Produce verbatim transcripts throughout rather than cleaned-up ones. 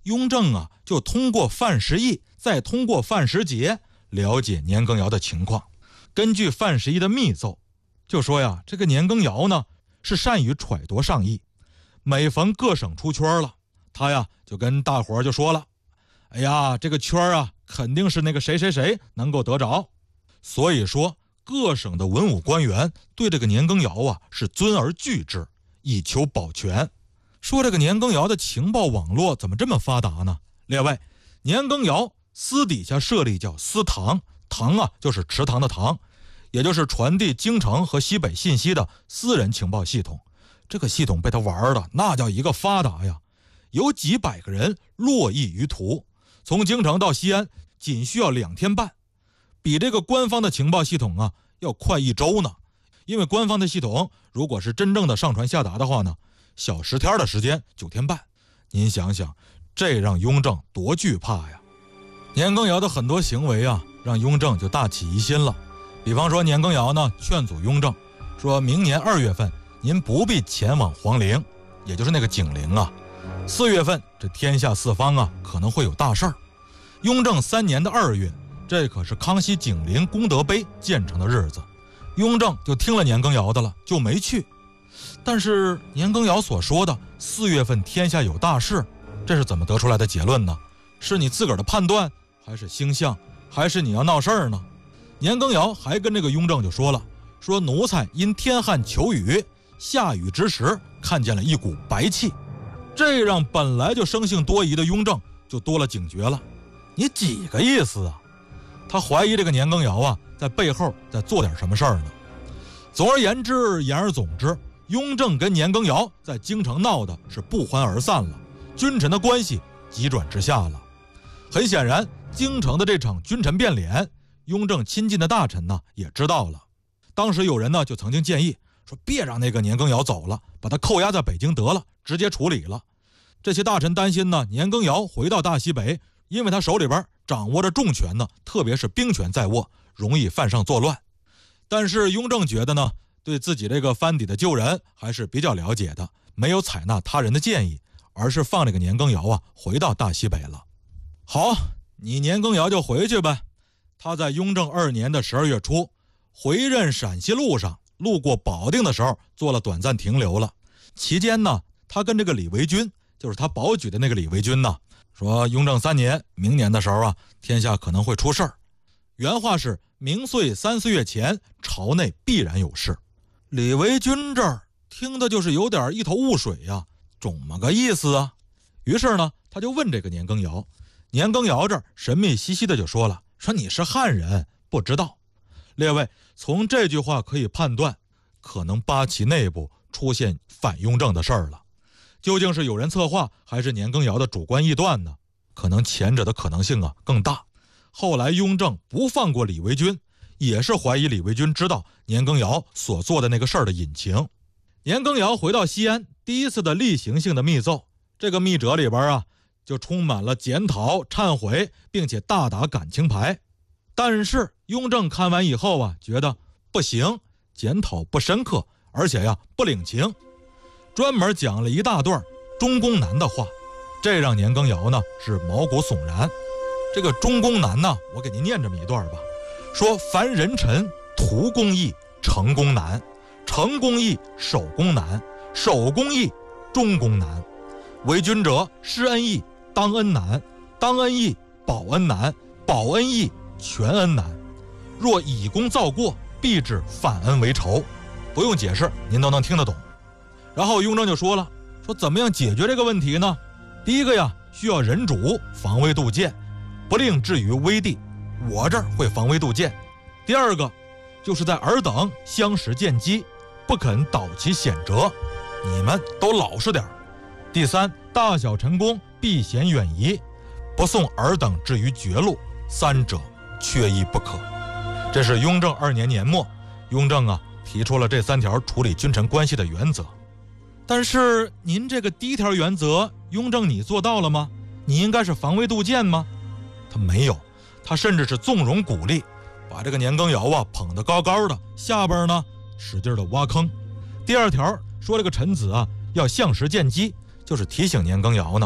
雍正啊就通过范时义，再通过范时节了解年羹尧的情况。根据范时义的密奏，就说呀，这个年羹尧呢是善于揣度上意，每逢各省出圈了，他呀就跟大伙儿就说了，哎呀，这个圈啊肯定是那个谁谁谁能够得着。所以说各省的文武官员对这个年羹尧啊是尊而惧之，以求保全。说这个年羹尧的情报网络怎么这么发达呢？列位，年羹尧私底下设立叫私堂，堂啊就是池塘的塘，也就是传递京城和西北信息的私人情报系统。这个系统被他玩的那叫一个发达呀，有几百个人络绎于途，从京城到西安仅需要两天半，比这个官方的情报系统啊要快一周呢。因为官方的系统如果是真正的上传下达的话呢，小十天的时间，九天半。您想想，这让雍正多惧怕呀！年羹尧的很多行为啊，让雍正就大起疑心了。比方说，年羹尧呢劝阻雍正，说明年二月份您不必前往皇陵，也就是那个景陵啊。四月份这天下四方啊可能会有大事儿。雍正三年的二月，这可是康熙景陵功德碑建成的日子，雍正就听了年羹尧的了，就没去。但是年羹尧所说的四月份天下有大事，这是怎么得出来的结论呢？是你自个儿的判断，还是星象，还是你要闹事儿呢？年羹尧还跟这个雍正就说了，说奴才因天旱求雨，下雨之时看见了一股白气，这让本来就生性多疑的雍正就多了警觉了。你几个意思啊？他怀疑这个年羹尧啊在背后在做点什么事儿呢。总而言之，言而总之，雍正跟年羹尧在京城闹的是不欢而散了，君臣的关系急转直下了。很显然，京城的这场君臣变脸，雍正亲近的大臣呢也知道了。当时有人呢就曾经建议说，别让那个年羹尧走了，把他扣押在北京得了，直接处理了。这些大臣担心呢，年羹尧回到大西北，因为他手里边掌握着重权呢，特别是兵权在握，容易犯上作乱。但是雍正觉得呢，对自己这个藩邸的旧人还是比较了解的，没有采纳他人的建议，而是放这个年羹尧啊回到大西北了。好，你年羹尧就回去呗。他在雍正二年的十二月初回任陕西路上，路过保定的时候做了短暂停留了。期间呢，他跟这个李维钧，就是他保举的那个李维钧呢，说雍正三年，明年的时候啊，天下可能会出事儿。原话是明岁三四月前，朝内必然有事。李维钧这儿听的就是有点一头雾水呀、啊，怎么个意思啊？于是呢，他就问这个年羹尧。年羹尧这儿神秘兮兮的就说了，说你是汉人，不知道。列位，从这句话可以判断，可能八旗内部出现反雍正的事儿了。究竟是有人策划，还是年羹尧的主观臆断呢？可能前者的可能性啊更大。后来雍正不放过李维钧，也是怀疑李维钧知道年羹尧所做的那个事儿的隐情。年羹尧回到西安，第一次的例行性的密奏，这个密折里边啊，就充满了检讨、忏悔，并且大打感情牌。但是雍正看完以后啊，觉得不行，检讨不深刻，而且呀不领情，专门讲了一大段中宫南的话，这让年羹尧呢是毛骨悚然。这个中宫南呢，我给您念这么一段吧，说凡人臣图公义，成功难；成公义，守公难；守公义，中宫难。为君者，施恩义，当恩难；当恩义，保恩难；保恩义，全恩难。若以功造过，必致反恩为仇。不用解释，您都能听得懂。然后雍正就说了，说怎么样解决这个问题呢？第一个呀，需要人主防微杜渐，不令至于危地，我这儿会防微杜渐。第二个，就是在尔等相识见机，不肯倒其险辙，你们都老实点。第三，大小臣工避嫌远移，不送尔等至于绝路，三者缺一不可。这是雍正二年年末，雍正啊提出了这三条处理君臣关系的原则。但是您这个第一条原则，雍正你做到了吗？你应该是防微杜渐吗？他没有，他甚至是纵容鼓励，把这个年羹尧啊捧得高高的，下边呢使劲的挖坑。第二条说这个臣子啊要向时见机，就是提醒年羹尧呢，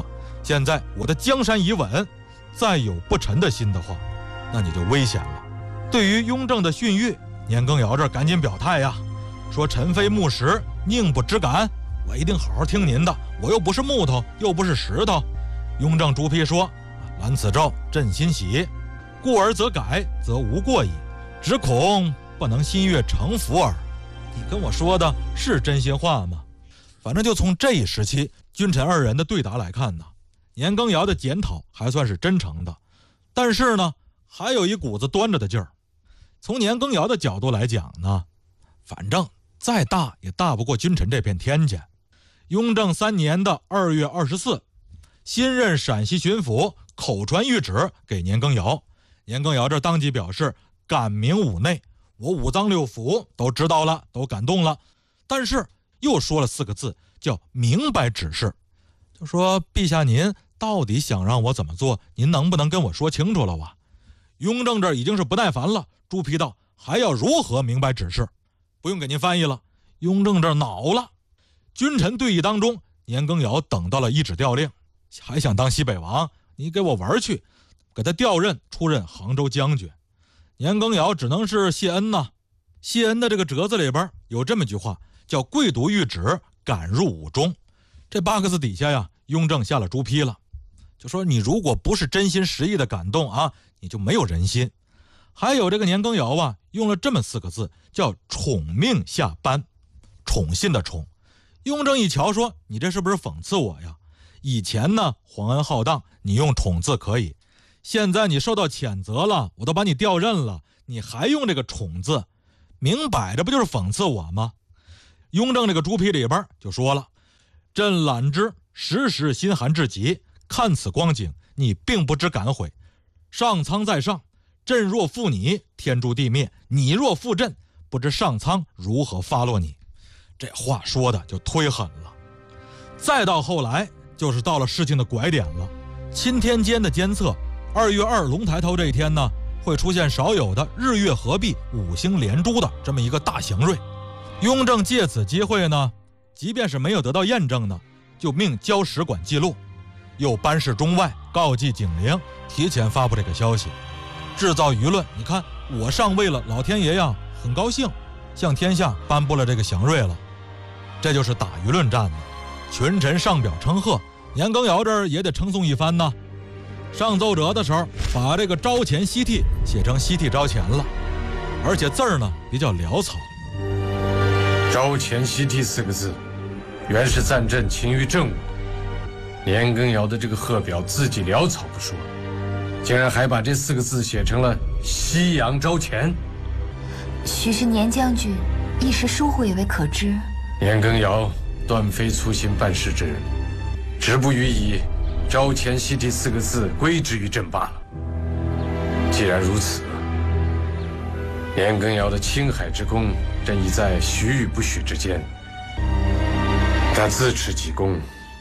现在我的江山已稳，再有不臣的心的话，那你就危险了。对于雍正的训谕，年羹尧这赶紧表态呀，说臣非木石，宁不知感，我一定好好听您的，我又不是木头，又不是石头。雍正朱批说，览此诏，朕欣喜，故而则改，则无过矣，只恐不能心悦诚服耳。你跟我说的是真心话吗？反正就从这一时期君臣二人的对答来看呢，年羹尧的检讨还算是真诚的，但是呢，还有一股子端着的劲儿。从年羹尧的角度来讲呢，反正再大也大不过君臣这片天去。雍正三年的二月二十四，新任陕西巡抚口传谕旨给年羹尧，年羹尧这当即表示感明五内，我五脏六腑都知道了，都感动了，但是又说了四个字，叫明白指示，就说陛下您到底想让我怎么做，您能不能跟我说清楚了啊？雍正这已经是不耐烦了，朱批道还要如何明白指示？不用给您翻译了。雍正这恼了。君臣对弈当中，年羹尧等到了一纸调令，还想当西北王，你给我玩去，给他调任出任杭州将军。年羹尧只能是谢恩呐。谢恩的这个折子里边有这么句话，叫贵读谕旨，赶入伍中。这八个字底下呀，雍正下了朱批了，就说你如果不是真心实意的感动啊，你就没有人心。还有这个年羹尧啊，用了这么四个字，叫宠命下颁，宠信的宠。雍正一瞧说，你这是不是讽刺我呀？以前呢皇恩浩荡，你用宠字可以，现在你受到谴责了，我都把你调任了，你还用这个宠字，明摆着不就是讽刺我吗？雍正这个朱批里边就说了，朕览之，时时心寒至极，看此光景，你并不知感悔。上苍在上，朕若负你，天诛地灭；你若负朕，不知上苍如何发落你。这话说的就忒狠了。再到后来，就是到了事情的拐点了。钦天监的监测，二月二龙抬头这一天呢，会出现少有的日月合璧、五星连珠的这么一个大祥瑞。雍正借此机会呢，即便是没有得到验证呢，就命交使馆记录，又班示中外，告祭警陵，提前发布这个消息，制造舆论。你看我上位了，老天爷呀很高兴，向天下颁布了这个祥瑞了。这就是打舆论战呢。群臣上表称贺，年羹尧这儿也得称颂一番呢。上奏折的时候，把这个招前西替写成西替招前了，而且字儿呢比较潦草。 招前西替四个字，原是赞朕勤于政务。年羹尧的这个贺表字迹潦草不说，竟然还把这四个字写成了西洋招前。 许是年将军一时疏忽，也未可知。 年羹尧断非粗心办事之人，只不予以招前西替四个字归之于朕罢了。既然如此，年羹尧的青海之功，朕已在许与不许之间。他自持己功，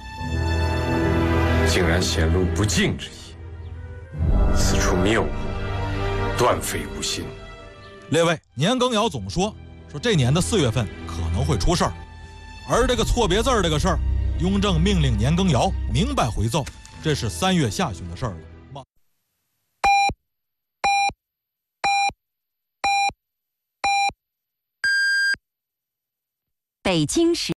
竟然显露不敬之意，此处谬误，断非无心。 列位，年羹尧总说说这年的四月份可能会出事儿，而这个错别字儿这个事儿，雍正命令年羹尧明白回奏，这是三月下旬的事儿了。 北京时